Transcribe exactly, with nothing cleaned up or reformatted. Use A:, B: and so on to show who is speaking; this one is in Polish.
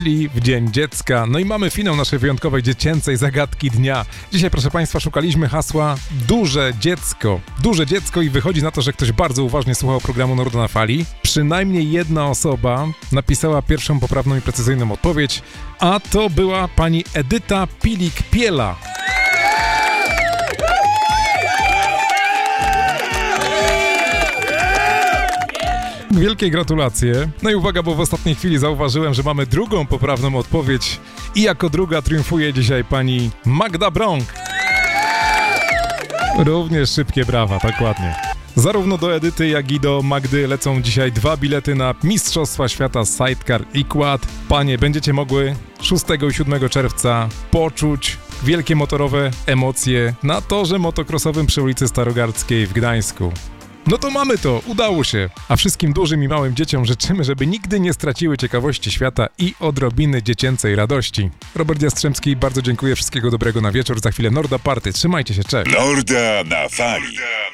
A: w Dzień Dziecka. No i mamy finał naszej wyjątkowej dziecięcej zagadki dnia. Dzisiaj, proszę Państwa, szukaliśmy hasła duże dziecko. Duże dziecko i wychodzi na to, że ktoś bardzo uważnie słuchał programu Norda na Fali. Przynajmniej jedna osoba napisała pierwszą poprawną i precyzyjną odpowiedź, a to była pani Edyta Pilik-Piela. Wielkie gratulacje. No i uwaga, bo w ostatniej chwili zauważyłem, że mamy drugą poprawną odpowiedź i jako druga triumfuje dzisiaj pani Magda Brąk. Również szybkie brawa, tak ładnie. Zarówno do Edyty, jak i do Magdy lecą dzisiaj dwa bilety na Mistrzostwa Świata Sidecar i Quad. Panie, będziecie mogły szóstego i siódmego czerwca poczuć wielkie motorowe emocje na torze motokrosowym przy ulicy Starogardzkiej w Gdańsku. No to mamy to, udało się. A wszystkim dużym i małym dzieciom życzymy, żeby nigdy nie straciły ciekawości świata i odrobiny dziecięcej radości. Robert Jastrzębski, bardzo dziękuję, wszystkiego dobrego na wieczór. Za chwilę Norda Party. Trzymajcie się, cześć.
B: Norda na Fali.